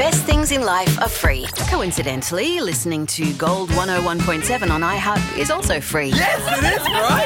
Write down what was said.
best things in life are free. Coincidentally, listening to Gold 101.7 on iHeart is also free. Yes, it is, right?